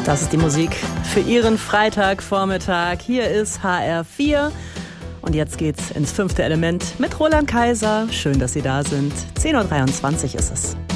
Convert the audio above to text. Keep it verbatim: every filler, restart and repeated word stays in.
Das ist die Musik für Ihren Freitagvormittag. Hier ist H R vier und jetzt geht's ins fünfte Element mit Roland Kaiser. Schön, dass Sie da sind. zehn Uhr dreiundzwanzig ist es.